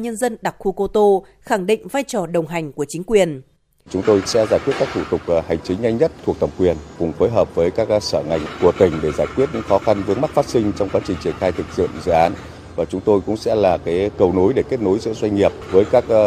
Nhân dân đặc khu Cô Tô khẳng định vai trò đồng hành của chính quyền. Chúng tôi sẽ giải quyết các thủ tục hành chính nhanh nhất thuộc thẩm quyền, cùng phối hợp với các sở ngành của tỉnh để giải quyết những khó khăn vướng mắc phát sinh trong quá trình triển khai thực hiện dự án. Và chúng tôi cũng sẽ là cái cầu nối để kết nối giữa doanh nghiệp với các